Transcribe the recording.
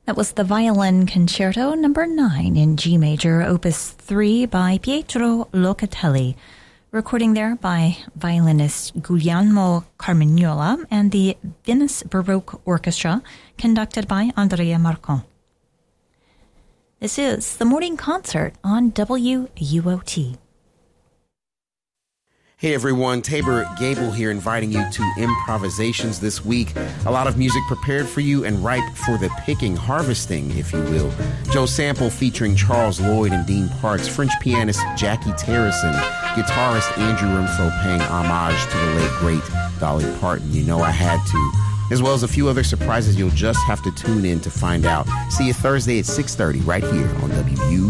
That was the Violin Concerto Number 9 in G major, Opus 3 by Pietro Locatelli. Recording there by violinist Guglielmo Carmignola and the Venice Baroque Orchestra, conducted by Andrea Marcon. This is the Morning Concert on WUOT. Hey everyone, Tabor Gable here, inviting you to Improvisations this week. A lot of music prepared for you and ripe for the picking, harvesting, if you will. Joe Sample featuring Charles Lloyd and Dean Parks, French pianist Jackie Terrison, guitarist Andrew Renfro paying homage to the late, great Dolly Parton. You know I had to. As well as a few other surprises you'll just have to tune in to find out. See you Thursday at 6:30 right here on WU.